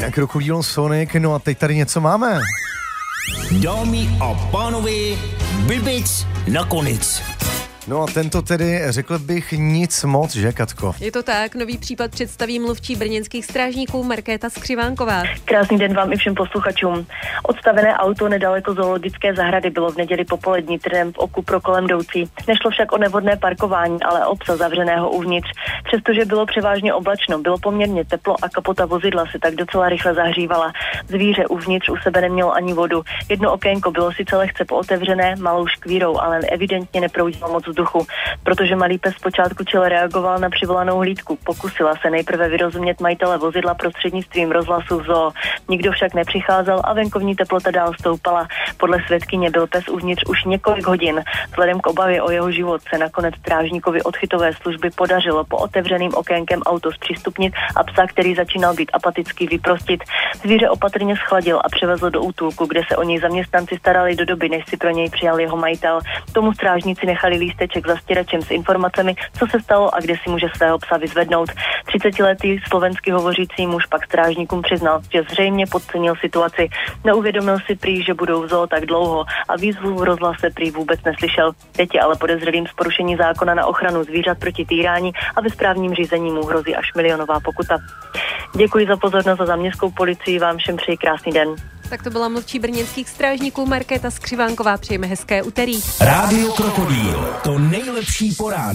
Krokodýl Sonic, no a teď tady něco máme. Dámy a pánové, blbec nakonec. No a tento tedy, řekl bych, nic moc, že Katko? Je to tak, nový případ představí mluvčí brněnských strážníků Markéta Skřivánková. Krásný den vám i všem posluchačům. Odstavené auto nedaleko zoologické zahrady bylo v neděli popolední trnem v oku pro kolem jdoucí. Nešlo však o nevhodné parkování, ale o psa zavřeného uvnitř. Přestože bylo převážně oblačno, bylo poměrně teplo a kapota vozidla se tak docela rychle zahřívala. Zvíře uvnitř u sebe nemělo ani vodu. Jedno okénko bylo sice lehce pootevřené, malou škvírou, ale evidentně neproudilo moc vzduchu. Protože malý pes zpočátku čile reagoval na přivolanou hlídku. Pokusila se nejprve vyrozumět majitele vozidla prostřednictvím rozhlasu v zoo. Nikdo však nepřicházel a venkovní teplota dál stoupala. Podle svědkyně byl pes uvnitř už několik hodin. Vzhledem k obavě o jeho život se nakonec strážníkovi odchytové služby podařilo po otevřeným okénkem auto zpřístupnit a psa, který začínal být apatický, vyprostit. Zvíře opatrně schladil a převezl do útulku, kde se o něj zaměstnanci starali do doby, než si pro něj přijal jeho majitel. Tomu strážníci nechali lísteček za stěračem s informacemi, co se stalo a kde si může svého psa vyzvednout. 30letý slovensky hovořící muž pak strážníkům přiznal, že zřejmě podcenil situaci. Neuvědomil si prý, že budou v zoo tak dlouho a výzvu v rozhlase prý vůbec neslyšel. Teď je ale podezřelým z porušení zákona na ochranu zvířat proti týrání a ve správním řízení mu hrozí až milionová pokuta. Děkuji za pozornost a za městskou policii vám všem přeji krásný den. Tak to byla mluvčí brněnských strážníků Markéta Skřivánková. Přejeme hezké úterý. Rádio Krokodýl, to nejlepší po ránu.